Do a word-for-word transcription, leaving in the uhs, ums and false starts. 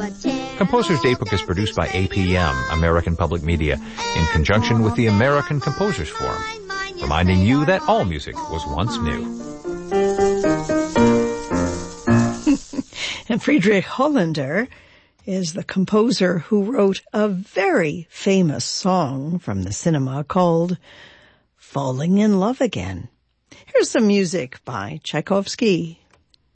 Composer's Daybook is produced by A P M, American Public Media, in conjunction with the American Composers Forum, reminding you that all music was once new. And Friedrich Hollander is the composer who wrote a very famous song from the cinema called Falling in Love Again. Here's some music by Tchaikovsky.